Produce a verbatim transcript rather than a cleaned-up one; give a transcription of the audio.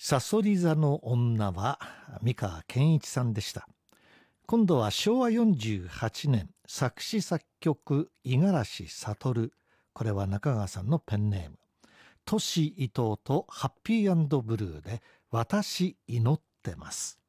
さそり座の女は三川健一さんでした。今度はしょうわよんじゅうはちねん、作詞作曲五十嵐悟、これは中川さんのペンネーム。トシ伊藤とハッピー&ブルーで私祈ってます。